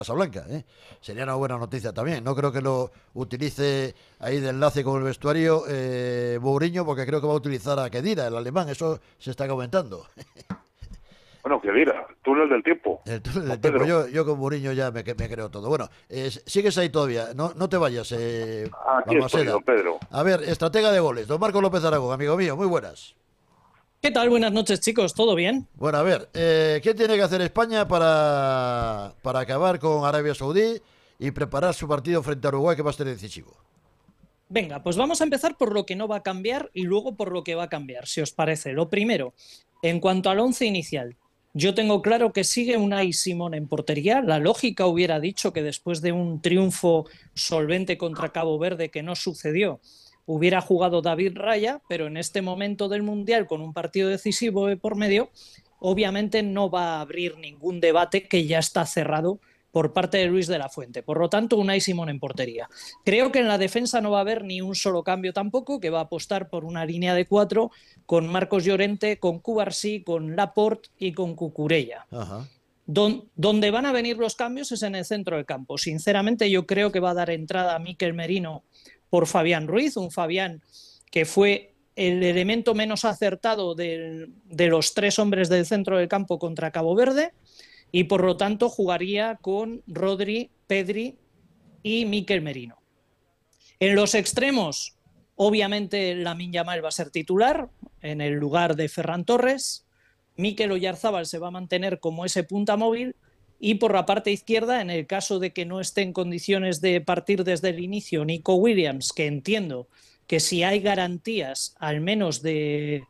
Casablanca, ¿eh? Sería una buena noticia también. No creo que lo utilice ahí de enlace con el vestuario Mourinho, porque creo que va a utilizar a Khedira, el alemán. Eso se está comentando. Bueno, que dirá, túnel del tiempo, El túnel don del tiempo. Pedro. Yo con Mourinho ya me creo todo. Bueno, sigues ahí todavía. No te vayas, Aquí estoy, Balmaseda. don Pedro. A ver, estratega de goles. Don Marco López Aragón, amigo mío. Muy buenas. ¿Qué tal? Buenas noches, chicos. ¿Todo bien? Bueno, a ver, ¿qué tiene que hacer España para acabar con Arabia Saudí y preparar su partido frente a Uruguay, que va a ser decisivo? Venga, pues vamos a empezar por lo que no va a cambiar y luego por lo que va a cambiar, si os parece. Lo primero, en cuanto al once inicial, yo tengo claro que sigue Unai Simón en portería. La lógica hubiera dicho que después de un triunfo solvente contra Cabo Verde que no sucedió, hubiera jugado David Raya, pero en este momento del Mundial, con un partido decisivo por medio, obviamente no va a abrir ningún debate que ya está cerrado por parte de Luis de la Fuente. Por lo tanto, Unai Simón en portería. Creo que en la defensa no va a haber ni un solo cambio tampoco, que va a apostar por una línea de 4 con Marcos Llorente, con Cubarsí, con Laporte y con Cucurella. Ajá. Donde van a venir los cambios es en el centro del campo. Sinceramente, yo creo que va a dar entrada a Mikel Merino por Fabián Ruiz, un Fabián que fue el elemento menos acertado de los tres hombres del centro del campo contra Cabo Verde, y por lo tanto jugaría con Rodri, Pedri y Mikel Merino. En los extremos, obviamente Lamine Yamal va a ser titular en el lugar de Ferran Torres. Mikel Oyarzabal se va a mantener como ese punta móvil, y por la parte izquierda, en el caso de que no esté en condiciones de partir desde el inicio Nico Williams, que entiendo que si hay garantías al menos de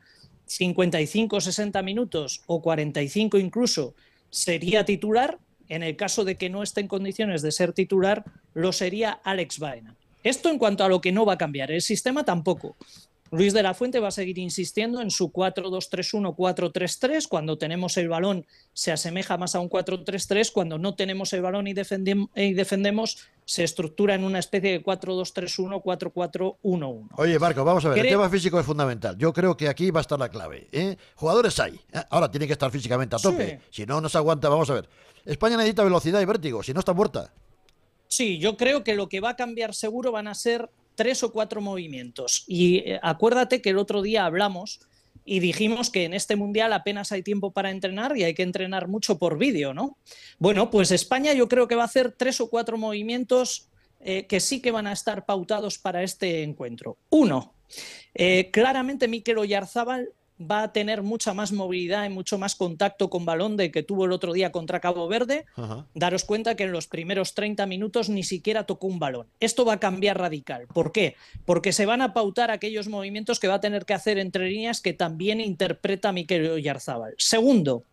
55-60 minutos o 45 incluso, sería titular. En el caso de que no esté en condiciones de ser titular, lo sería Alex Baena. Esto en cuanto a lo que no va a cambiar. El sistema tampoco. Luis de la Fuente va a seguir insistiendo en su 4-2-3-1, 4-3-3. Cuando tenemos el balón se asemeja más a un 4-3-3. Cuando no tenemos el balón y defendemos, se estructura en una especie de 4-2-3-1, 4-4-1-1. Oye, Marco, vamos a ver, el tema físico es fundamental. Yo creo que aquí va a estar la clave, ¿eh? Jugadores hay. Ahora tienen que estar físicamente a tope. Sí. Si no, no se aguanta. Vamos a ver. España necesita velocidad y vértigo, si no está muerta. Sí, yo creo que lo que va a cambiar seguro van a ser 3 o 4 movimientos. Y acuérdate que el otro día hablamos y dijimos que en este Mundial apenas hay tiempo para entrenar y hay que entrenar mucho por vídeo, ¿no? Bueno, pues España yo creo que va a hacer 3 o 4 movimientos que sí que van a estar pautados para este encuentro. Uno, claramente Mikel Oyarzabal va a tener mucha más movilidad y mucho más contacto con balón del que tuvo el otro día contra Cabo Verde. Ajá. Daros cuenta que en los primeros 30 minutos ni siquiera tocó un balón. Esto va a cambiar radical. ¿Por qué? Porque se van a pautar aquellos movimientos que va a tener que hacer entre líneas que también interpreta Mikel Oyarzabal. Segundo,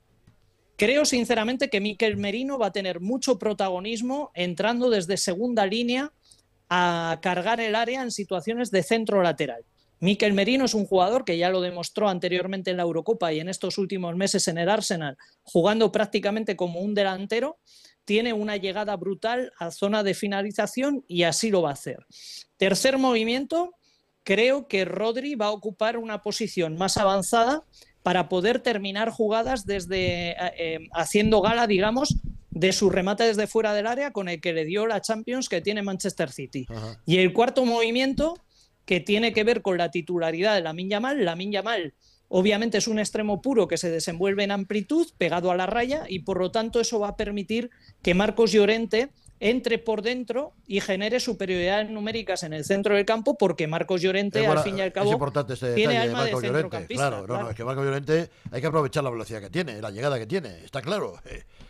creo sinceramente que Mikel Merino va a tener mucho protagonismo entrando desde segunda línea a cargar el área en situaciones de centro lateral. Mikel Merino es un jugador que ya lo demostró anteriormente en la Eurocopa y en estos últimos meses en el Arsenal, jugando prácticamente como un delantero. Tiene una llegada brutal a zona de finalización y así lo va a hacer. Tercer movimiento, creo que Rodri va a ocupar una posición más avanzada para poder terminar jugadas desde haciendo gala, digamos, de su remate desde fuera del área con el que le dio la Champions que tiene Manchester City. Ajá. Y el cuarto movimiento, que tiene que ver con la titularidad de Lamine Yamal. Lamine Yamal obviamente es un extremo puro que se desenvuelve en amplitud, pegado a la raya, y por lo tanto eso va a permitir que Marcos Llorente entre por dentro y genere superioridades numéricas en el centro del campo, porque Marcos Llorente, al fin y al cabo, tiene alma de centrocampista. Claro, no, es que Marcos Llorente hay que aprovechar la velocidad que tiene, la llegada que tiene, está claro.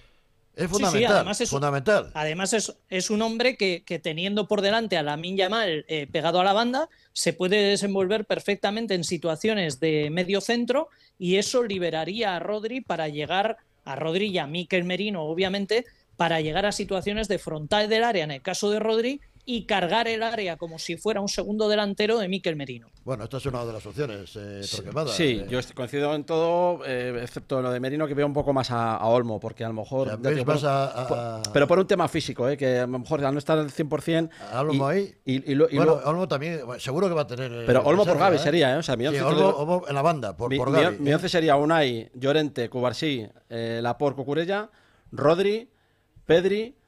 Es fundamental, sí, además fundamental. Además es un hombre que teniendo por delante a Lamine Yamal pegado a la banda, se puede desenvolver perfectamente en situaciones de medio centro, y eso liberaría a Rodri para llegar, a Rodri y a Mikel Merino, obviamente, para llegar a situaciones de frontal del área en el caso de Rodri y cargar el área como si fuera un segundo delantero de Mikel Merino. Bueno, esta es una de las opciones, Torquemada. Sí, yo coincido en todo, excepto en lo de Merino, que veo un poco más a Olmo, porque a lo mejor... O sea, pero por un tema físico, que a lo mejor al no estar al 100%... ¿A Olmo ahí? Bueno, Olmo también, seguro que va a tener... Pero Olmo por Gavi sería, O sea, sí, Olmo en la banda, por Gavi. Mi once sería Unai, Llorente, Cubarsí, Laporte, Cucurella, Rodri, Pedri,